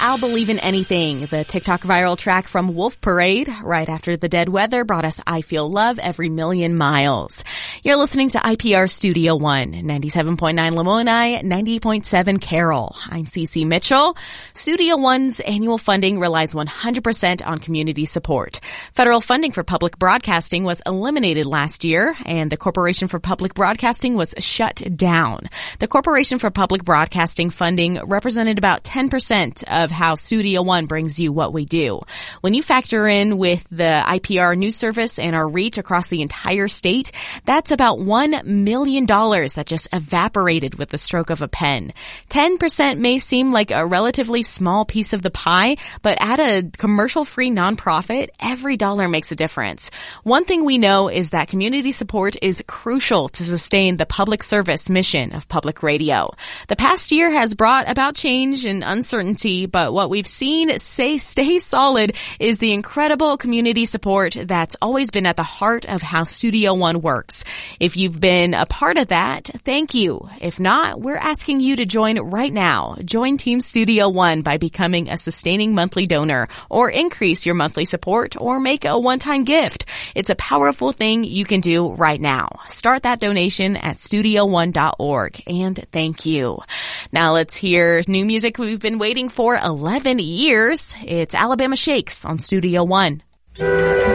I'll Believe in Anything, the TikTok viral track from Wolf Parade. Right after the dead weather brought us I Feel Love Every Million Miles. You're listening to IPR Studio One, 97.9 Lamoni, 98.7 Carroll. I'm Cece Mitchell. Studio One's annual funding relies 100% on community support. Federal funding for public broadcasting was eliminated last year, and the Corporation for Public Broadcasting was shut down. The Corporation for Public Broadcasting funding represented about 10% of how Studio One brings you what we do. When you factor in with the IPR news service and our reach across the entire state, that's about $1 million that just evaporated with the stroke of a pen. 10% may seem like a relatively small piece of the pie, but at a commercial-free nonprofit, every dollar makes a difference. One thing we know is that community support is crucial to sustain the public service mission of public radio. The past year has brought about change and uncertainty, but what we've seen stay solid is the incredible community support that's always been at the heart of how Studio One works. If you've been a part of that, thank you. If not, we're asking you to join right now. Join Team Studio One by becoming a sustaining monthly donor, or increase your monthly support, or make a one-time gift. It's a powerful thing you can do right now. Start that donation at studio1.org, and thank you. Now let's hear new music we've been waiting for 11 years. It's Alabama Shakes on Studio One.